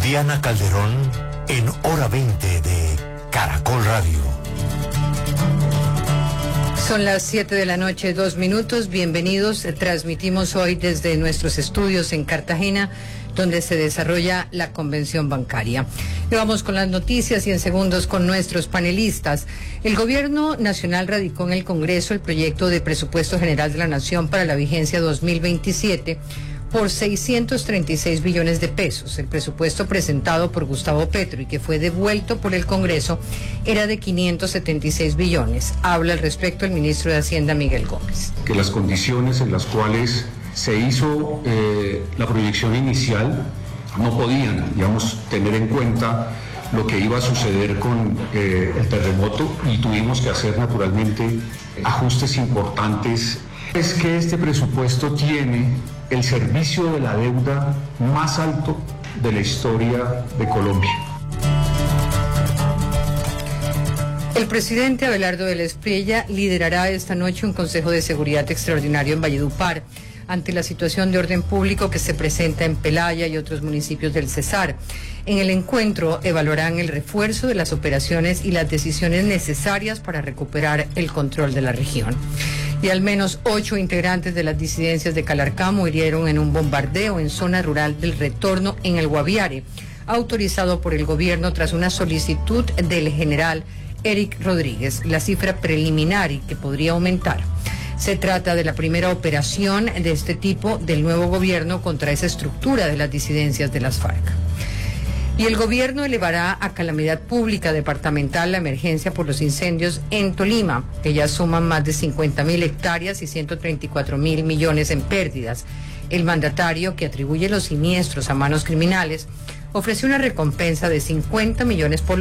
Diana Calderón en Hora 20 de Caracol Radio. Son las 7 de la noche, 2 minutos. Bienvenidos. Transmitimos hoy desde nuestros estudios en Cartagena, donde se desarrolla la convención bancaria. Y vamos con las noticias y en segundos con nuestros panelistas. El Gobierno Nacional radicó en el Congreso el proyecto de presupuesto general de la Nación para la vigencia 2027 por 636 billones de pesos. El presupuesto presentado por Gustavo Petro y que fue devuelto por el Congreso era de 576 billones. Habla al respecto el ministro de Hacienda, Miguel Gómez. Que las condiciones en las cuales se hizo la proyección inicial no podían, digamos, tener en cuenta lo que iba a suceder con el terremoto y tuvimos que hacer naturalmente ajustes importantes. Es que este presupuesto tiene el servicio de la deuda más alto de la historia de Colombia. El presidente Abelardo Vélez Priella liderará esta noche un Consejo de Seguridad extraordinario en Valledupar ante la situación de orden público que se presenta en Pelaya y otros municipios del Cesar. En el encuentro evaluarán el refuerzo de las operaciones y las decisiones necesarias para recuperar el control de la región. Y al menos 8 integrantes de las disidencias de Calarcá murieron en un bombardeo en zona rural del Retorno en el Guaviare, autorizado por el gobierno tras una solicitud del general Eric Rodríguez. La cifra preliminar y que podría aumentar. Se trata de la primera operación de este tipo del nuevo gobierno contra esa estructura de las disidencias de las FARC. Y el gobierno elevará a calamidad pública departamental la emergencia por los incendios en Tolima, que ya suman más de 50.000 hectáreas y 134.000 millones en pérdidas. El mandatario, que atribuye los siniestros a manos criminales, ofreció una recompensa de 50 millones por